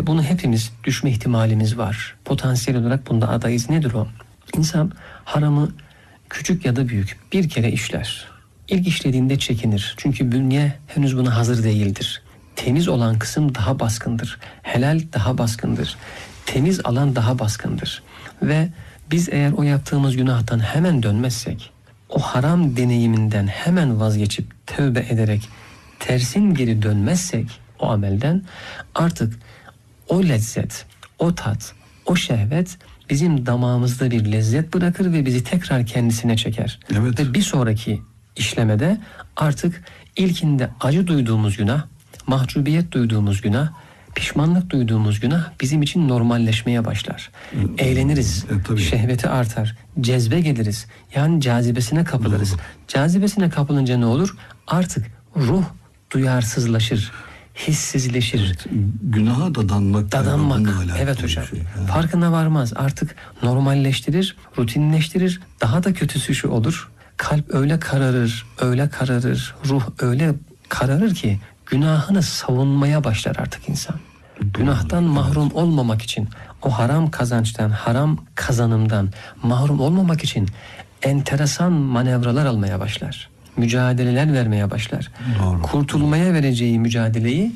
Bunu hepimiz düşme ihtimalimiz var. Potansiyel olarak bunda adayız. Nedir o? İnsan haramı küçük ya da büyük bir kere işler. İlk işlediğinde çekinir. Çünkü bünye henüz buna hazır değildir. Temiz olan kısım daha baskındır. Helal daha baskındır. Temiz alan daha baskındır. Ve biz eğer o yaptığımız günahtan hemen dönmezsek, o haram deneyiminden hemen vazgeçip tövbe ederek tersin geri dönmezsek o amelden, artık o lezzet, o tat, o şehvet bizim damağımızda bir lezzet bırakır ve bizi tekrar kendisine çeker. Evet. Ve bir sonraki işlemede artık ilkinde acı duyduğumuz günah, mahcubiyet duyduğumuz günah, pişmanlık duyduğumuz günah bizim için normalleşmeye başlar. Eğleniriz, tabii. şehveti artar, cezbe geliriz. Yani cazibesine kapılırız. Doğru. Cazibesine kapılınca ne olur? Artık ruh duyarsızlaşır, hissizleşir. Evet, günaha dadanmak. Evet hocam. Farkına varmaz. Artık normalleştirir, rutinleştirir. Daha da kötüsü şu olur. Kalp öyle kararır, öyle kararır. Ruh öyle kararır ki günahını savunmaya başlar artık insan. Günahtan mahrum olmamak için, o haram kazançtan, haram kazanımdan mahrum olmamak için enteresan manevralar almaya başlar. Mücadeleler vermeye başlar. Doğru. Kurtulmaya vereceği mücadeleyi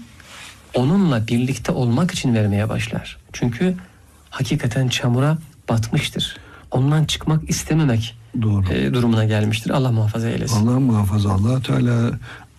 onunla birlikte olmak için vermeye başlar. Çünkü hakikaten çamura batmıştır. Ondan çıkmak istememek durumuna gelmiştir. Allah muhafaza eylesin. Allah muhafaza. Allah Teala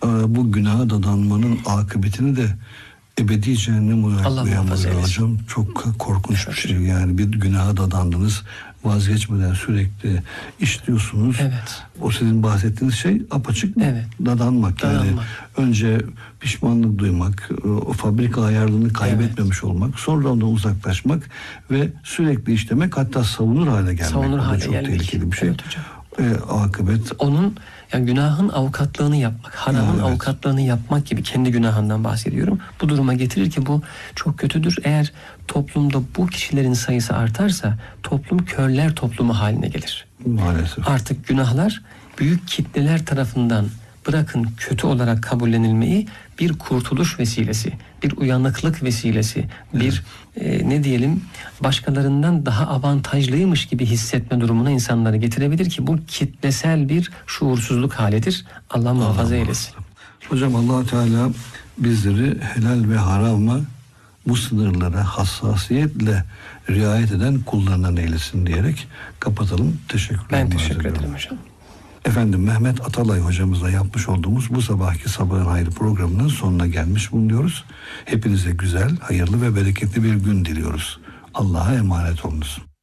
bu günaha dadanmanın akıbetini de ebedi cehennem olarak beyanlıyor hocam. Çok korkunç bir şey. Yani bir günaha dadandınız, vazgeçmeden sürekli işliyorsunuz. Evet. O sizin bahsettiğiniz şey apaçık dadanmak. Yani önce pişmanlık duymak, o fabrika ayarlığını kaybetmemiş olmak, sonra ondan uzaklaşmak ve sürekli işlemek, hatta savunur hale gelmek. Savunur hale çok gelmek. tehlikeli bir şey. Evet hocam. Akıbet. Onun yani günahın avukatlığını yapmak, haramın avukatlığını yapmak gibi, kendi günahından bahsediyorum. Bu duruma getirir ki bu çok kötüdür. Eğer toplumda bu kişilerin sayısı artarsa toplum körler toplumu haline gelir. Maalesef. Artık günahlar büyük kitleler tarafından bırakın kötü olarak kabullenilmeyi, bir kurtuluş vesilesi, bir uyanıklık vesilesi, bir ne diyelim, başkalarından daha avantajlıymış gibi hissetme durumuna insanları getirebilir ki bu kitlesel bir şuursuzluk halidir. Allah muhafaza eylesin. Hocam Allah Teala bizleri helal ve harama, bu sınırlara hassasiyetle riayet eden kullarından eylesin diyerek kapatalım. Teşekkürler. Ben teşekkür ederim hocam. Efendim, Mehmet Atalay hocamızla yapmış olduğumuz bu sabahki Sabahın Hayrı programının sonuna gelmiş bulunuyoruz. Hepinize güzel, hayırlı ve bereketli bir gün diliyoruz. Allah'a emanet olunuz.